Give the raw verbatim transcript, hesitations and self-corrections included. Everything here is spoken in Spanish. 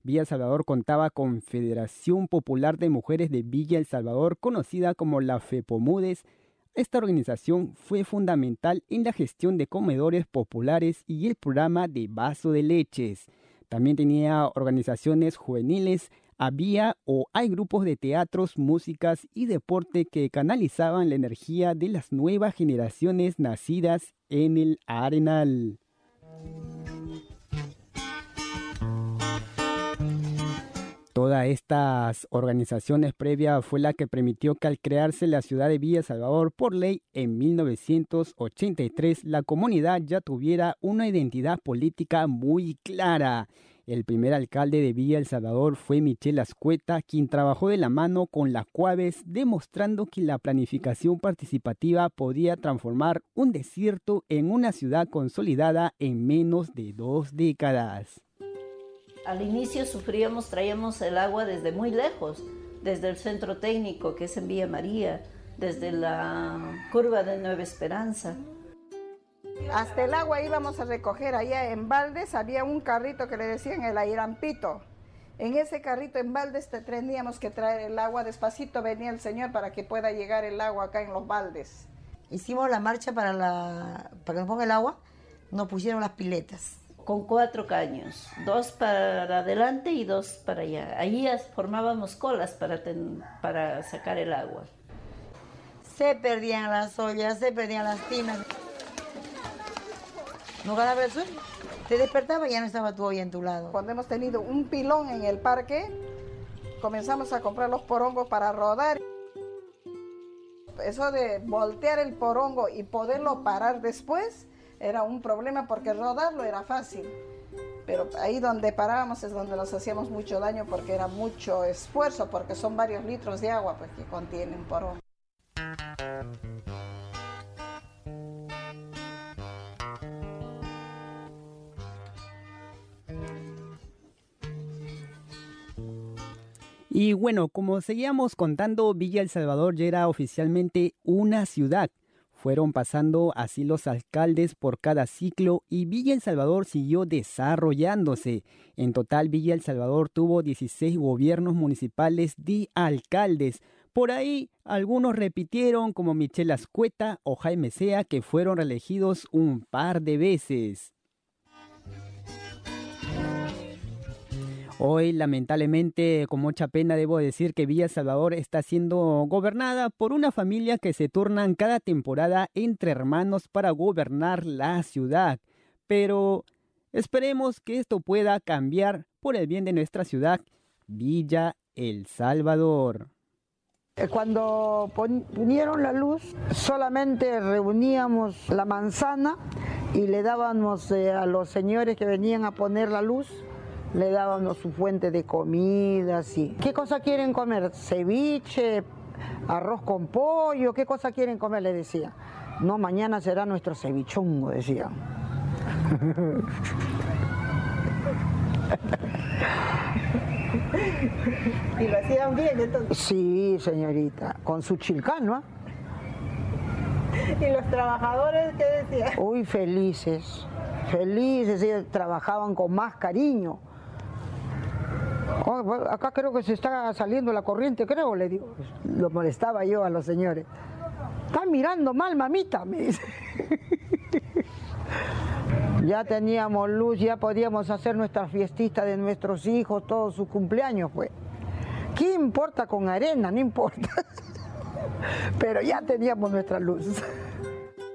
Villa El Salvador contaba con Federación Popular de Mujeres de Villa El Salvador, conocida como la FEPOMUDES. Esta organización fue fundamental en la gestión de comedores populares y el programa de vaso de leches. También tenía organizaciones juveniles, había o hay grupos de teatros, músicas y deporte que canalizaban la energía de las nuevas generaciones nacidas en el Arenal. Todas estas organizaciones previas fue la que permitió que al crearse la ciudad de Villa El Salvador por ley en mil novecientos ochenta y tres, la comunidad ya tuviera una identidad política muy clara. El primer alcalde de Villa El Salvador fue Michel Azcueta, quien trabajó de la mano con las CUAVES, demostrando que la planificación participativa podía transformar un desierto en una ciudad consolidada en menos de dos décadas. Al inicio sufríamos, traíamos el agua desde muy lejos, desde el centro técnico, que es en Villa María, desde la curva de Nueva Esperanza. Hasta el agua íbamos a recoger allá en Baldes, había un carrito que le decían el airampito. En ese carrito en Baldes teníamos que traer el agua, despacito venía el señor para que pueda llegar el agua acá en los baldes. Hicimos la marcha para, la, para que nos ponga el agua, nos pusieron las piletas. Con cuatro caños, dos para adelante y dos para allá. Ahí formábamos colas para, ten, para sacar el agua. Se perdían las ollas, se perdían las tinas. No ganaba el sueño. Te despertaba y ya no estaba tu olla en tu lado. Cuando hemos tenido un pilón en el parque, comenzamos a comprar los porongos para rodar. Eso de voltear el porongo y poderlo parar después era un problema porque rodarlo era fácil, pero ahí donde parábamos es donde nos hacíamos mucho daño porque era mucho esfuerzo, porque son varios litros de agua pues, que contienen porón. Y bueno, como seguíamos contando, Villa El Salvador ya era oficialmente una ciudad. Fueron pasando así los alcaldes por cada ciclo y Villa El Salvador siguió desarrollándose. En total, Villa El Salvador tuvo dieciséis gobiernos municipales de alcaldes. Por ahí, algunos repitieron como Michel Azcueta o Jaime Sea, que fueron reelegidos un par de veces. Hoy, lamentablemente, con mucha pena debo decir que Villa El Salvador está siendo gobernada por una familia que se turnan cada temporada entre hermanos para gobernar la ciudad. Pero esperemos que esto pueda cambiar por el bien de nuestra ciudad, Villa El Salvador. Cuando ponieron la luz, solamente reuníamos la manzana y le dábamos eh, a los señores que venían a poner la luz, le dábamos su fuente de comida, sí. ¿Qué cosa quieren comer? Ceviche, arroz con pollo, ¿qué cosa quieren comer? Le decía. No, mañana será nuestro cevichongo, decía. ¿Y lo hacían bien entonces? Sí, señorita, con su chilcano. ¿Y los trabajadores qué decían? Uy, felices, felices, ellos trabajaban con más cariño. Oh, acá creo que se está saliendo la corriente, creo, le digo. Lo molestaba yo a los señores. Están mirando mal, mamita, me dice. Ya teníamos luz, ya podíamos hacer nuestra fiestita de nuestros hijos, todos sus cumpleaños, pues. ¿Qué importa con arena? No importa. Pero ya teníamos nuestra luz.